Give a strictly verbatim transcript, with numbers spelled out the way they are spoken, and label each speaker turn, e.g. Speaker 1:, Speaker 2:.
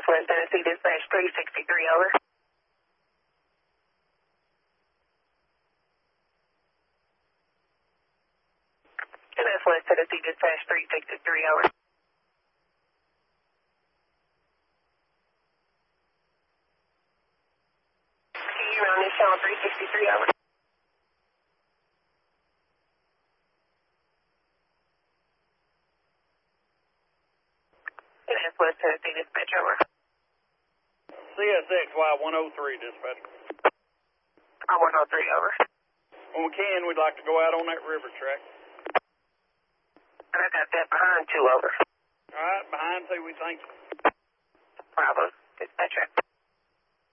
Speaker 1: West Tennessee Dispatch three sixty-three, over. And that's West Tennessee Dispatch three sixty-three, over. Can you run this channel three sixty-three, over? And that's West Tennessee Dispatch, over.
Speaker 2: C S X Y one oh three, dispatch.
Speaker 1: I'm one oh three, over.
Speaker 2: When we can, we'd like to go out on that river track.
Speaker 1: And I got that behind two, over.
Speaker 2: All right, behind two, we think.
Speaker 1: Problem. Dispatcher.